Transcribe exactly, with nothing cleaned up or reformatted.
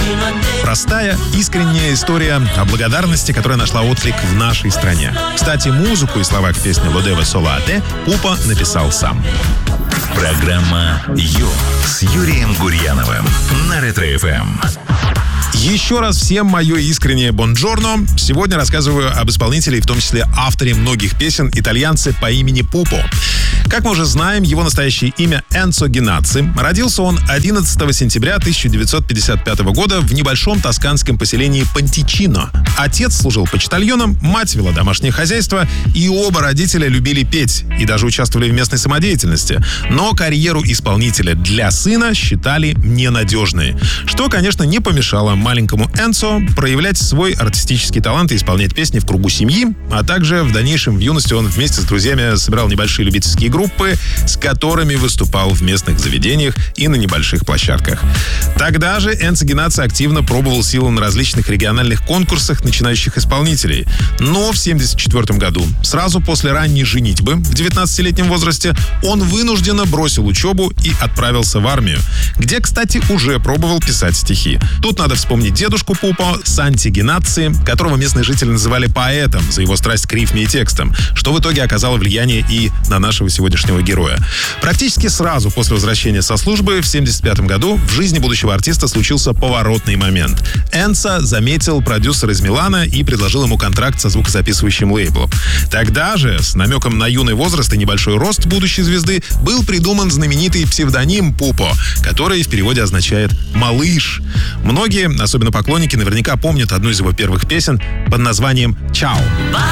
Простая, искренняя история о благодарности, которая нашла отклик в нашей стране. Кстати, музыку и слова к песне «Лодева Солате» Пупо написал сам. Программа «Ю» с Юрием Гурьяновым на Ретро-эф эм. Еще раз всем мое искреннее бонджорно. Сегодня рассказываю об исполнителе, в том числе авторе многих песен, итальянце по имени Пупо. Как мы уже знаем, его настоящее имя Энцо Генаци. Родился он одиннадцатого сентября тысяча девятьсот пятьдесят пятого года в небольшом тосканском поселении Понтичино. Отец служил почтальоном, мать вела домашнее хозяйство, и оба родителя любили петь и даже участвовали в местной самодеятельности. Но карьеру исполнителя для сына считали ненадежной. Что, конечно, не помешало маленькому Энцо проявлять свой артистический талант и исполнять песни в кругу семьи, а также в дальнейшем в юности он вместе с друзьями собирал небольшие любительские группы, с которыми выступал в местных заведениях и на небольших площадках. Тогда же Энцо Генаци активно пробовал силу на различных региональных конкурсах начинающих исполнителей. Но в семьдесят четвёртом году, сразу после ранней женитьбы в девятнадцатилетнем возрасте, он вынужденно бросил учебу и отправился в армию, где, кстати, уже пробовал писать стихи. Тут надо вспомнить дедушку Пупо, Санти Генаци, которого местные жители называли поэтом за его страсть к рифме и текстам, что в итоге оказало влияние и на нашего сегодняшнего героя. Практически сразу после возвращения со службы в семьдесят пятом году в жизни будущего артиста случился поворотный момент. Энцо заметил продюсер из Милана и предложил ему контракт со звукозаписывающим лейблом. Тогда же, с намеком на юный возраст и небольшой рост будущей звезды, был придуман знаменитый псевдоним Пупо, который в переводе означает «малыш». Многие, особенно поклонники, наверняка помнят одну из его первых песен под названием «Чао».